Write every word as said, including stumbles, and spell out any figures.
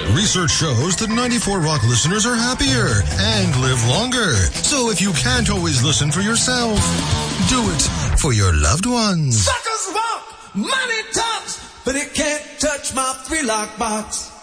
Research shows that ninety-four Rock listeners are happier and live longer. So if you can't always listen for yourself, do it for your loved ones. Suckers walk, money talks, but it can't touch my three-lock box.